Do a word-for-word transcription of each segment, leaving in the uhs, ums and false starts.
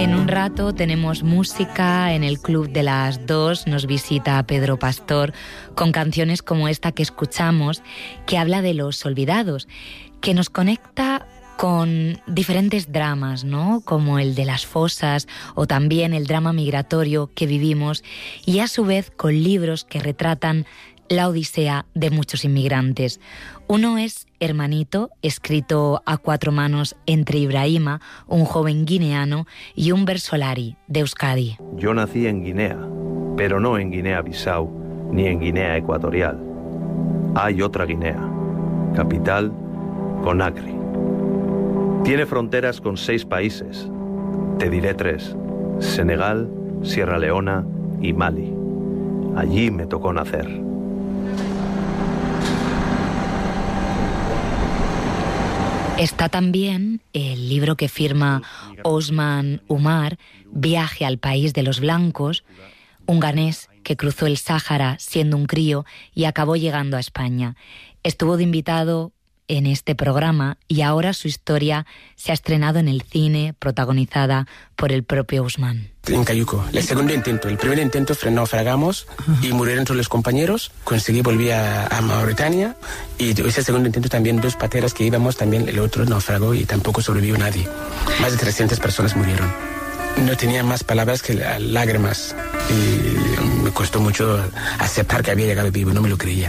En un rato tenemos música, en el Club de las Dos nos visita Pedro Pastor con canciones como esta que escuchamos, que habla de los olvidados, que nos conecta con diferentes dramas, ¿no? Como el de las fosas o también el drama migratorio que vivimos, y a su vez con libros que retratan la odisea de muchos inmigrantes. Uno es Hermanito, escrito a cuatro manos entre Ibrahima, un joven guineano, y un Solari, de Euskadi. Yo nací en Guinea, pero no en Guinea-Bissau ni en Guinea Ecuatorial. Hay otra Guinea, capital Conakry. Tiene fronteras con seis países, te diré tres: Senegal, Sierra Leona y Mali. Allí me tocó nacer. Está también el libro que firma Osman Umar, Viaje al país de los blancos, un ganés que cruzó el Sáhara siendo un crío y acabó llegando a España. Estuvo de invitado en este programa y ahora su historia se ha estrenado en el cine, protagonizada por el propio Usman. En Cayuco, el segundo intento. El primer intento fue naufragamos y murieron todos los compañeros. Conseguí volver a, a Mauritania y ese segundo intento también dos pateras que íbamos, también el otro naufragó y tampoco sobrevivió nadie. Más de trescientas personas murieron. No tenía más palabras que lágrimas y me costó mucho aceptar que había llegado vivo, no me lo creía.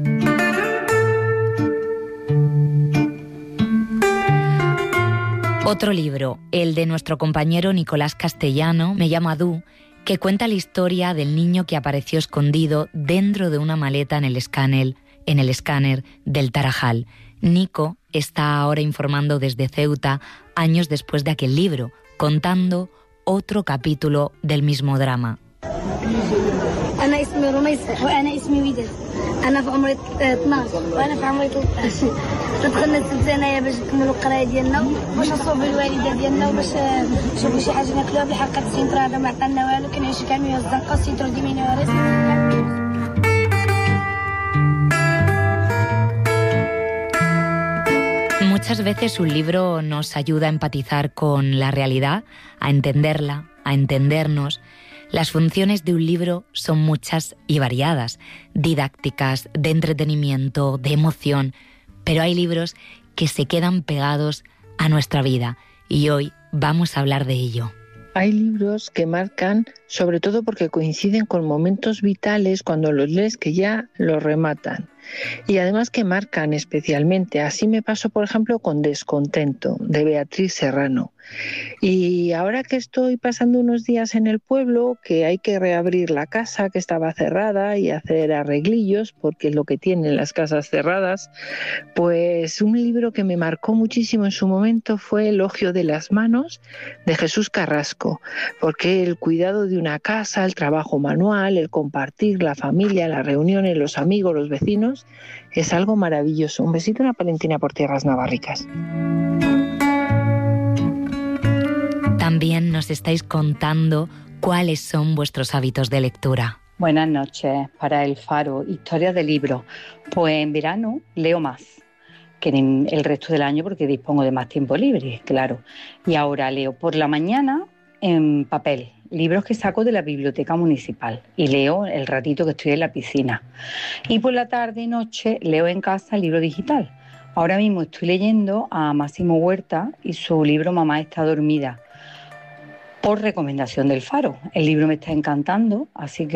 Otro libro, el de nuestro compañero Nicolás Castellano, Me llamo Adu, que cuenta la historia del niño que apareció escondido dentro de una maleta en el escáner, en el escáner del Tarajal. Nico está ahora informando desde Ceuta, años después de aquel libro, contando otro capítulo del mismo drama. أنا اسمي رميسة وأنا اسمي وداد. أنا في عمري اثناش وأنا في عمري ثلاثة عشر. دخلنا السنة باش نكملوا القراية ديالنا باش نصوبوا الوالدة ديالنا وباش نشوفوا شي حاجة ناكلوها بحق السنتر هذا ما عطانا والو كنعيشوا كاع مية الزنقة السنتر دي مينو راسي. Muchas veces un libro nos ayuda a empatizar con la realidad, a entenderla, a entendernos. Las funciones de un libro son muchas y variadas, didácticas, de entretenimiento, de emoción, pero hay libros que se quedan pegados a nuestra vida y hoy vamos a hablar de ello. Hay libros que marcan, sobre todo porque coinciden con momentos vitales cuando los lees que ya los rematan. Y además que marcan especialmente. Así me pasó, por ejemplo, con Descontento, de Beatriz Serrano. Y ahora que estoy pasando unos días en el pueblo, que hay que reabrir la casa que estaba cerrada y hacer arreglillos, porque es lo que tienen las casas cerradas, pues un libro que me marcó muchísimo en su momento fue Elogio de las manos, de Jesús Carrasco, porque el cuidado de una casa, el trabajo manual, el compartir, la familia, las reuniones, los amigos, los vecinos, es algo maravilloso. Un besito, una palentina por tierras navarricas. También nos estáis contando cuáles son vuestros hábitos de lectura. Buenas noches. Para El Faro, historias de libros. Pues en verano leo más que en el resto del año porque dispongo de más tiempo libre, claro. Y ahora leo por la mañana en papel, libros que saco de la biblioteca municipal y leo el ratito que estoy en la piscina. Y por la tarde y noche leo en casa el libro digital. Ahora mismo estoy leyendo a Máximo Huerta y su libro Mamá está dormida, por recomendación del Faro. El libro me está encantando, así que